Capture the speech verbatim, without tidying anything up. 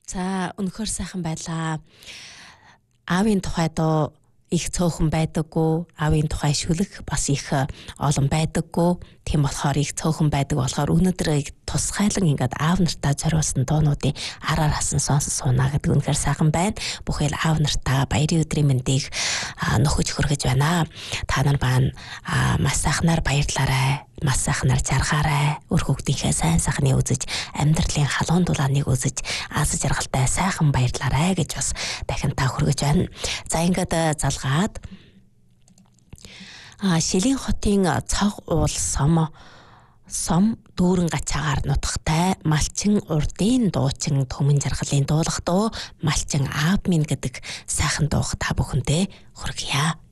За өнөхөр сайхан байлаа. Аавын тухай доо их цөөхөн байдаггүй, аавын тухай шүлэг бас их олон байдаггүй. Тийм болохоор их цөөхөн байдаг болохоор өнөөдөр тусгайлан ингээд аав нартаа зориулсан доонуудын араар хасан сонсон сууна гэдэг үнэхээр сайхан байна. Бүхэл аав нартаа баярын өдрийн мэндийг нөхөж хүргэж байна. Та нар маань маш сайхнаар баярлаарай. Маш сайхнаар жаргаарай. Өр хөвгдийнхээ сайн сайхныг үзэж, амьдралын халуун дулааныг үзэж, аз жаргалтай сайхан баярлаарай гэж бас дахин та хүргэж байна. За ингээд залгаад а Шилийн хотын цог уул сом сом дүүрэн гачаагаар нутагтай малчин урдын дуучин төмөн жаргалын дуулах дуу малчин аав минь гэдэг сайхан дууг та бүхэндээ хүргье.